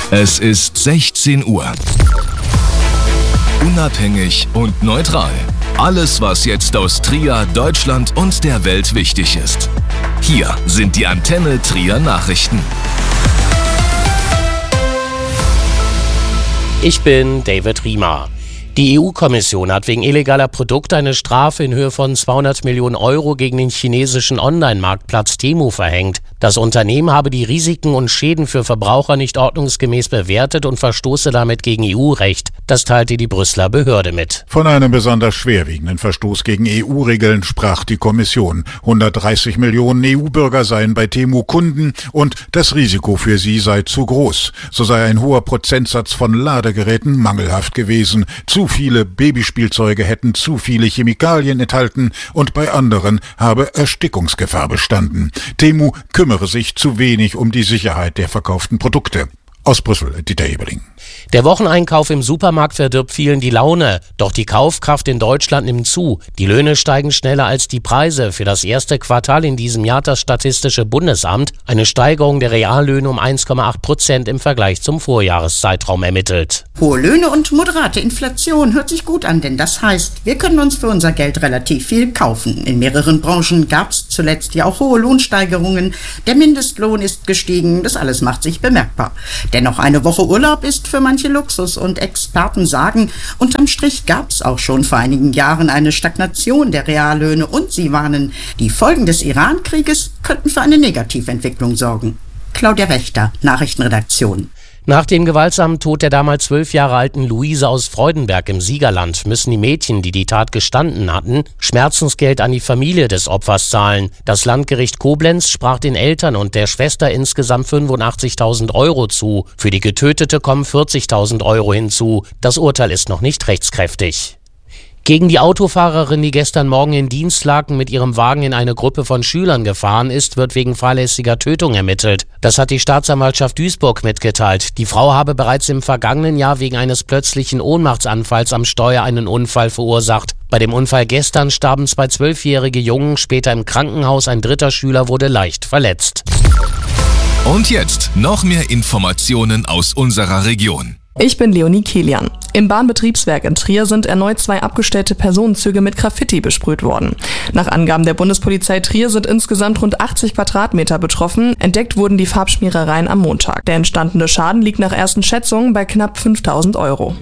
Es ist 16 Uhr. Unabhängig und neutral. Alles, was jetzt aus Trier, Deutschland und der Welt wichtig ist. Hier sind die Antenne Trier Nachrichten. Ich bin David Riemer. Die EU-Kommission hat wegen illegaler Produkte eine Strafe in Höhe von 200 Millionen Euro gegen den chinesischen Online-Marktplatz Temu verhängt. Das Unternehmen habe die Risiken und Schäden für Verbraucher nicht ordnungsgemäß bewertet und verstoße damit gegen EU-Recht. Das teilte die Brüsseler Behörde mit. Von einem besonders schwerwiegenden Verstoß gegen EU-Regeln sprach die Kommission. 130 Millionen EU-Bürger seien bei Temu Kunden und das Risiko für sie sei zu groß. So sei ein hoher Prozentsatz von Ladegeräten mangelhaft gewesen. Zu viele Babyspielzeuge hätten zu viele Chemikalien enthalten und bei anderen habe Erstickungsgefahr bestanden. Temu kümmere sich zu wenig um die Sicherheit der verkauften Produkte. Aus Brüssel, Dieter Eberling. Der Wocheneinkauf im Supermarkt verdirbt vielen die Laune. Doch die Kaufkraft in Deutschland nimmt zu. Die Löhne steigen schneller als die Preise. Für das erste Quartal in diesem Jahr hat das Statistische Bundesamt eine Steigerung der Reallöhne um 1,8% im Vergleich zum Vorjahreszeitraum ermittelt. Hohe Löhne und moderate Inflation hört sich gut an, denn das heißt, wir können uns für unser Geld relativ viel kaufen. In mehreren Branchen gab es zuletzt ja auch hohe Lohnsteigerungen. Der Mindestlohn ist gestiegen. Das alles macht sich bemerkbar. Dennoch eine Woche Urlaub ist für manche Luxus und Experten sagen, unterm Strich gab es auch schon vor einigen Jahren eine Stagnation der Reallöhne und sie warnen, die Folgen des Iran-Krieges könnten für eine Negativentwicklung sorgen. Claudia Wächter, Nachrichtenredaktion. Nach dem gewaltsamen Tod der damals 12 Jahre alten Luise aus Freudenberg im Siegerland müssen die Mädchen, die die Tat gestanden hatten, Schmerzensgeld an die Familie des Opfers zahlen. Das Landgericht Koblenz sprach den Eltern und der Schwester insgesamt 85.000 Euro zu. Für die Getötete kommen 40.000 Euro hinzu. Das Urteil ist noch nicht rechtskräftig. Gegen die Autofahrerin, die gestern Morgen in Dienstlaken mit ihrem Wagen in eine Gruppe von Schülern gefahren ist, wird wegen fahrlässiger Tötung ermittelt. Das hat die Staatsanwaltschaft Duisburg mitgeteilt. Die Frau habe bereits im vergangenen Jahr wegen eines plötzlichen Ohnmachtsanfalls am Steuer einen Unfall verursacht. Bei dem Unfall gestern starben 2 12-jährige Jungen, später im Krankenhaus ein 3. Schüler wurde leicht verletzt. Und jetzt noch mehr Informationen aus unserer Region. Ich bin Leonie Kilian. Im Bahnbetriebswerk in Trier sind erneut 2 abgestellte Personenzüge mit Graffiti besprüht worden. Nach Angaben der Bundespolizei Trier sind insgesamt rund 80 Quadratmeter betroffen. Entdeckt wurden die Farbschmierereien am Montag. Der entstandene Schaden liegt nach ersten Schätzungen bei knapp 5.000 Euro.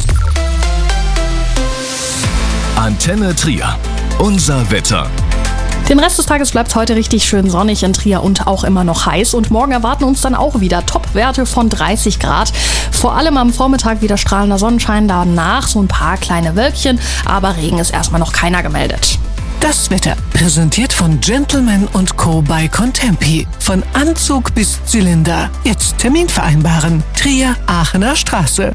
Antenne Trier. Unser Wetter. Den Rest des Tages bleibt es heute richtig schön sonnig in Trier und auch immer noch heiß. Und morgen erwarten uns dann auch wieder Top-Werte von 30 Grad. Vor allem am Vormittag wieder strahlender Sonnenschein, danach so ein paar kleine Wölkchen. Aber Regen ist erstmal noch keiner gemeldet. Das Wetter präsentiert von Gentleman & Co. bei Contempi. Von Anzug bis Zylinder. Jetzt Termin vereinbaren. Trier, Aachener Straße.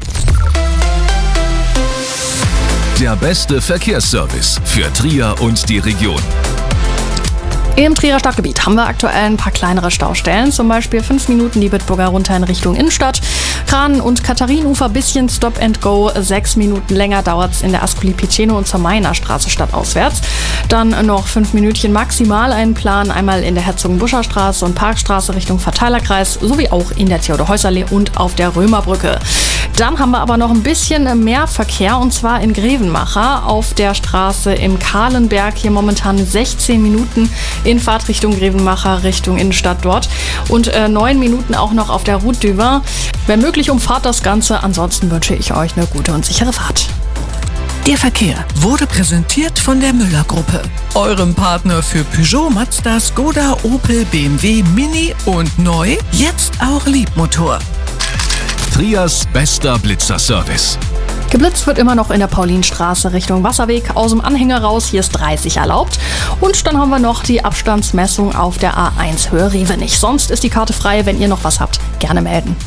Der beste Verkehrsservice für Trier und die Region. Im Trierer Stadtgebiet haben wir aktuell ein paar kleinere Staustellen, zum Beispiel 5 Minuten die Bitburger runter in Richtung Innenstadt. Kran- und Katharinenufer bisschen Stop and Go, 6 Minuten länger dauert es in der Ascoli Piceno und zur Mainer Straße stadtauswärts. Dann noch 5 Minütchen maximal einplanen, einmal in der Herzogenbuscher Straße und Parkstraße Richtung Verteilerkreis, sowie auch in der Theodor-Heuss-Allee und auf der Römerbrücke. Dann haben wir aber noch ein bisschen mehr Verkehr und zwar in Grevenmacher auf der Straße im Kahlenberg. Hier momentan 16 Minuten in Fahrtrichtung Grevenmacher, Richtung Innenstadt dort. Und 9 Minuten auch noch auf der Route du Vin. Wenn möglich, umfahrt das Ganze. Ansonsten wünsche ich euch eine gute und sichere Fahrt. Der Verkehr wurde präsentiert von der Müller-Gruppe. Eurem Partner für Peugeot, Mazda, Skoda, Opel, BMW, Mini und neu, jetzt auch Liebmotor. Triers bester Blitzerservice. Geblitzt wird immer noch in der Paulinstraße Richtung Wasserweg. Aus dem Anhänger raus, hier ist 30 erlaubt. Und dann haben wir noch die Abstandsmessung auf der A1 Höhe Revenich. Sonst ist die Karte frei, wenn ihr noch was habt, gerne melden.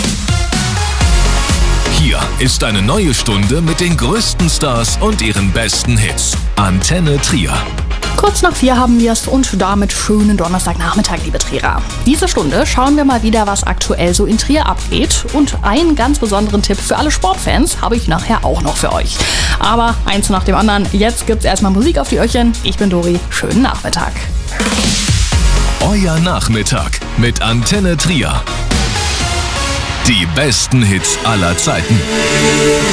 Hier ist eine neue Stunde mit den größten Stars und ihren besten Hits. Antenne Trier. Kurz nach 4 haben wir es und damit schönen Donnerstagnachmittag, liebe Trierer. Diese Stunde schauen wir mal wieder, was aktuell so in Trier abgeht. Und einen ganz besonderen Tipp für alle Sportfans habe ich nachher auch noch für euch. Aber eins nach dem anderen, jetzt gibt's erstmal Musik auf die Öhrchen. Ich bin Dori, schönen Nachmittag. Euer Nachmittag mit Antenne Trier. Die besten Hits aller Zeiten.